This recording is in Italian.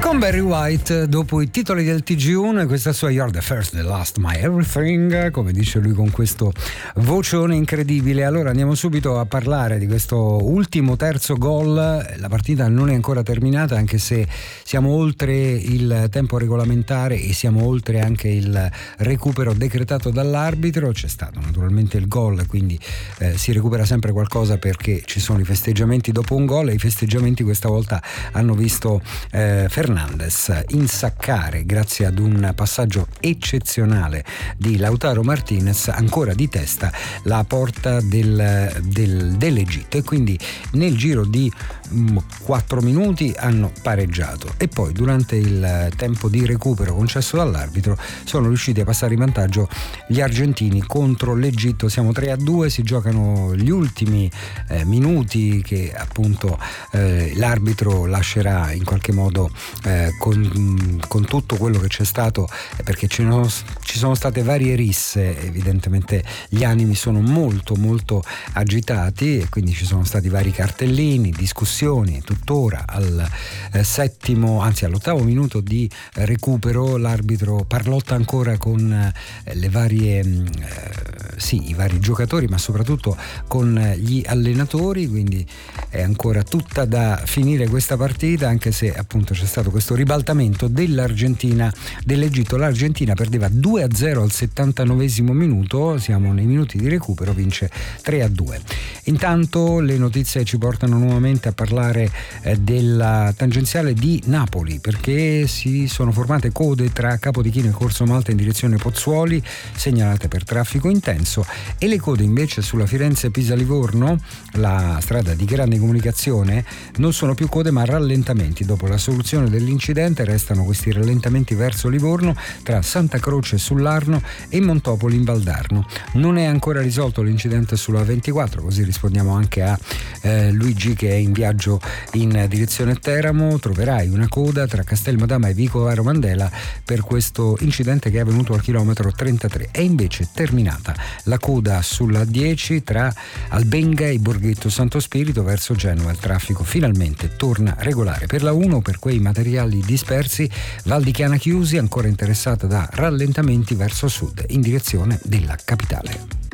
Con Barry White, dopo i titoli del TG1 e questa sua You're the First, the Last, My Everything, come dice lui con questo vocione incredibile. Allora andiamo subito a parlare di questo ultimo terzo gol. La partita non è ancora terminata, anche se siamo oltre il tempo regolamentare e siamo oltre anche il recupero decretato dall'arbitro. C'è stato naturalmente il gol, quindi si recupera sempre qualcosa perché ci sono i festeggiamenti dopo un gol, e i festeggiamenti questa volta hanno visto Fernandes insaccare, grazie ad un passaggio eccezionale di Lautaro Martinez, ancora di testa la porta dell'Egitto, e quindi nel giro di 4 minuti hanno pareggiato, e poi durante il tempo di recupero concesso dall'arbitro sono riusciti a passare in vantaggio gli argentini contro l'Egitto. Siamo 3-2, si giocano gli ultimi minuti che appunto l'arbitro lascerà in qualche modo con tutto quello che c'è stato, perché ci sono state varie risse. Evidentemente gli animi sono molto molto agitati, e quindi ci sono stati vari cartellini, discussioni. Tuttora all'ottavo minuto di recupero l'arbitro parlotta ancora con i vari giocatori, ma soprattutto con gli allenatori, quindi è ancora tutta da finire questa partita, anche se appunto c'è stato questo ribaltamento dell'Egitto. L'Argentina perdeva 2-0 al 79esimo minuto, siamo nei minuti di recupero, vince 3-2. Intanto le notizie ci portano nuovamente a parlare della tangenziale di Napoli, perché si sono formate code tra Capodichino e Corso Malta in direzione Pozzuoli, segnalate per traffico intenso, e le code invece sulla Firenze-Pisa-Livorno, la strada di grande comunicazione, non sono più code ma rallentamenti. Dopo la soluzione dell'incidente restano questi rallentamenti verso Livorno tra Santa Croce sull'Arno e Montopoli in Valdarno. Non è ancora risolto l'incidente sulla 24, così rispondiamo anche a Luigi che è in viaggio in direzione Teramo. Troverai una coda tra Castelmadama e Vicovaro Mandela per questo incidente che è avvenuto al chilometro 33. È invece terminata la coda sulla 10 tra Albenga e Borghetto Santo Spirito verso Genova. Il traffico finalmente torna regolare. Per la 1, per quei materiali dispersi, Val di Chiana Chiusi ancora interessata da rallentamenti verso sud in direzione della capitale.